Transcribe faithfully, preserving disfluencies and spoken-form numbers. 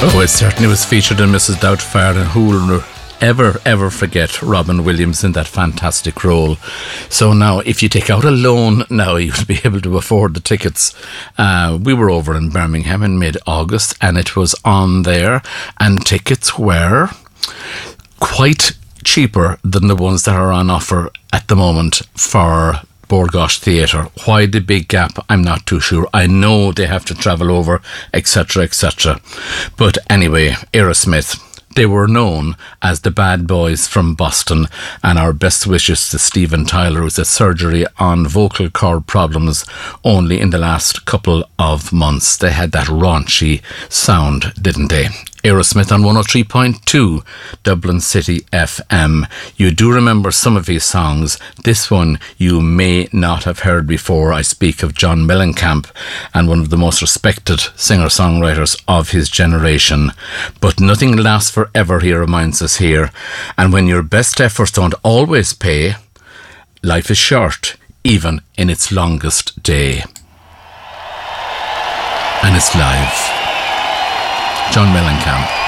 Oh, it certainly was featured in Missus Doubtfire, and who will ever, ever forget Robin Williams in that fantastic role. So now, if you take out a loan now, you'll be able to afford the tickets. Uh, we were over in Birmingham in mid-August, and it was on there, and tickets were quite cheaper than the ones that are on offer at the moment for Bord Gáis Theatre. Why the big gap? I'm not too sure. I know they have to travel over, et cetera, et cetera. But anyway, Aerosmith, they were known as the bad boys from Boston, and our best wishes to Steven Tyler, who's had surgery on vocal cord problems only in the last couple of months. They had that raunchy sound, didn't they? Aerosmith on one oh three point two Dublin City F M. You do remember some of his songs. This one you may not have heard before. I speak of John Mellencamp, and one of the most respected singer-songwriters of his generation. But nothing lasts forever, he reminds us here. And when your best efforts don't always pay, life is short, even in its longest day. And it's live. John Mellencamp.